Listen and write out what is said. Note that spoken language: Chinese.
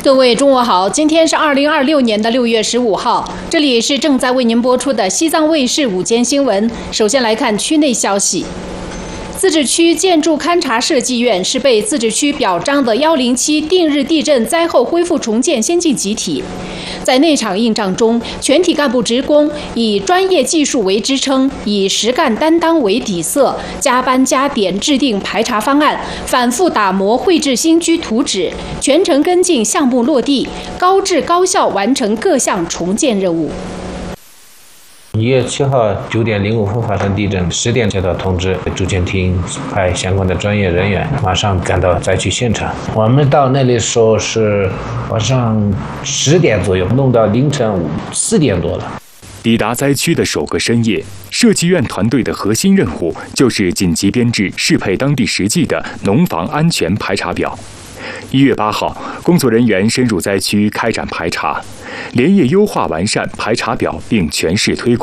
各位中午好，今天是2026年的6月15号，这里是正在为您播出的西藏卫视午间新闻。首先来看区内消息。自治区建筑勘察设计院是被自治区表彰的107定日地震灾后恢复重建先进集体。在那场硬仗中，全体干部职工以专业技术为支撑，以实干担当为底色，加班加点制定排查方案，反复打磨绘制新居图纸，全程跟进项目落地，高质高效完成各项重建任务。 1月7号9点05分发生地震，10点接到通知，主建厅派相关的专业人员马上赶到灾区现场。我们到那里时候是晚上10点左右，弄到凌晨4点多了。 抵达灾区的首个深夜，设计院团队的核心任务就是紧急编制适配当地实际的农房安全排查表。1月8号，工作人员深入灾区开展排查，连夜优化完善排查表并全市推广。